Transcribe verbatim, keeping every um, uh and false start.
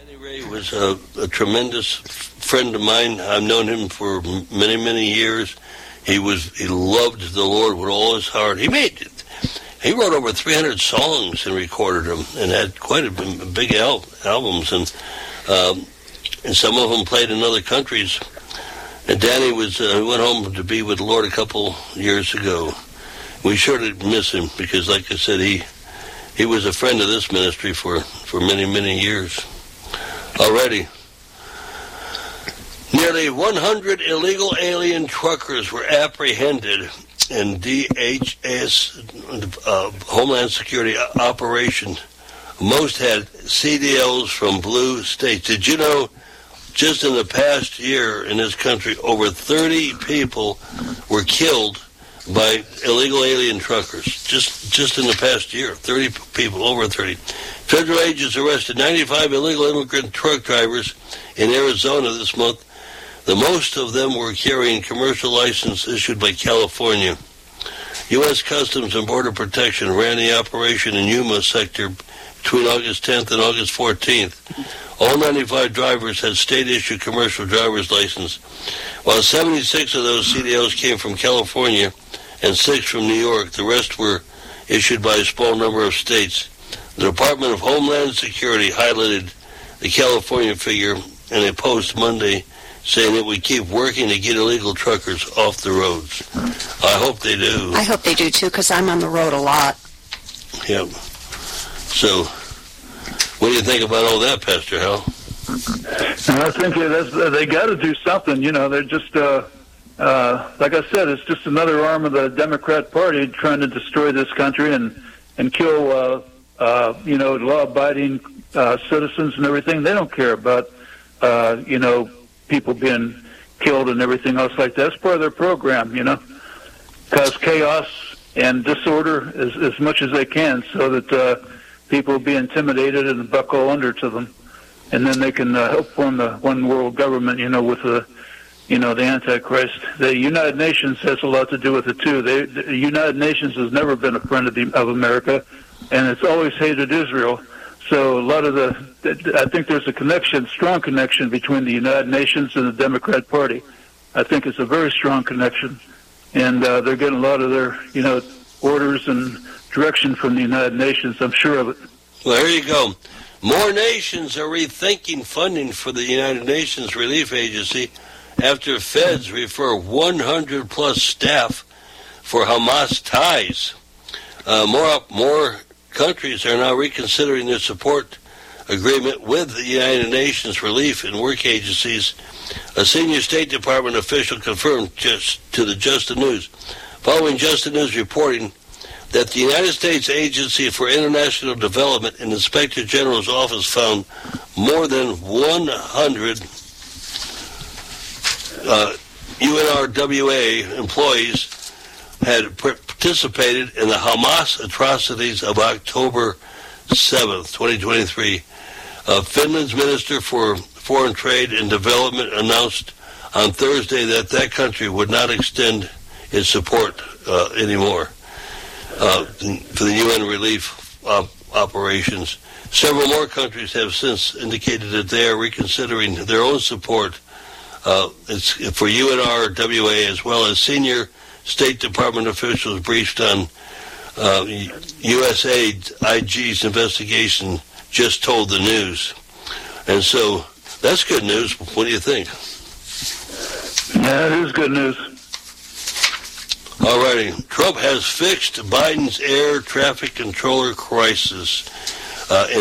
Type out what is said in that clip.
Danny Ray was a, a tremendous friend of mine. I've known him for many, many years. He was he loved the Lord with all his heart. He made it. He wrote over three hundred songs and recorded them, and had quite a big al- albums, and um, and some of them played in other countries. And Danny was uh, went home to be with the Lord a couple years ago. We sure did miss him because, like I said, he he was a friend of this ministry for, for many, many years already. Nearly one hundred illegal alien truckers were apprehended in D H S uh, Homeland Security operation. Most had C D Ls from blue states. Did you know just in the past year in this country, over thirty people were killed by illegal alien truckers? Just just in the past year, thirty people, over thirty. Federal agents arrested ninety-five illegal immigrant truck drivers in Arizona this month. The most of them were carrying commercial license issued by California. U S Customs and Border Protection ran the operation in Yuma sector between August tenth and August fourteenth. All ninety-five drivers had state-issued commercial driver's license, while seventy-six of those C D Ls came from California and six from New York. The rest were issued by a small number of states. The Department of Homeland Security highlighted the California figure in a post Monday, saying it would keep working to get illegal truckers off the roads. I hope they do. I hope they do, too, because I'm on the road a lot. Yep. So, what do you think about all that, Pastor Hal? I think that's, they got to do something. You know, they're just, uh, uh, like I said, it's just another arm of the Democrat Party trying to destroy this country and, and kill, uh, uh, you know, law-abiding uh, citizens and everything. They don't care about, uh, you know, people being killed and everything else like that. It's part of their program, you know, cause chaos and disorder as, as much as they can so that uh, people will be intimidated and buckle under to them. And then they can uh, help form the one world government, you know, with the, you know, the Antichrist. The United Nations has a lot to do with it, too. They, the United Nations has never been a friend of, the, of America, and it's always hated Israel. So a lot of the, I think there's a connection, strong connection between the United Nations and the Democrat Party. I think it's a very strong connection. And uh, they're getting a lot of their, you know, orders and direction from the United Nations. I'm sure of it. Well, there you go. More nations are rethinking funding for the United Nations Relief Agency after feds refer one hundred plus staff for Hamas ties. Uh, more, more countries are now reconsidering their support agreement with the United Nations Relief and Work Agencies. A senior State Department official confirmed just to the Just the News, following Just the News reporting that the United States Agency for International Development and Inspector General's office found more than one hundred uh, U N R W A employees had participated in the Hamas atrocities of October seventh, twenty twenty-three. Uh, Finland's Minister for Foreign Trade and Development announced on Thursday that that country would not extend its support uh, anymore uh, for the U N relief op- operations. Several more countries have since indicated that they are reconsidering their own support uh, it's for U N R W A, as well as senior State Department officials briefed on uh, U S A I G's investigation just told the news. And so that's good news. What do you think? Yeah, it is good news. All righty. Trump has fixed Biden's air traffic controller crisis. Uh,